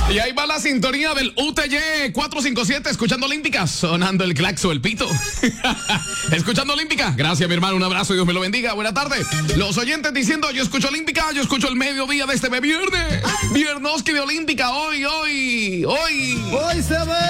Y ahí va la sintonía del UTY 457, escuchando Olímpica, sonando el claxo, el pito. Escuchando Olímpica. Gracias, mi hermano. Un abrazo. Dios me lo bendiga. Buenas tardes. Los oyentes diciendo, yo escucho Olímpica, yo escucho el mediodía de este viernes. Viernoski de Olímpica. Hoy se ve.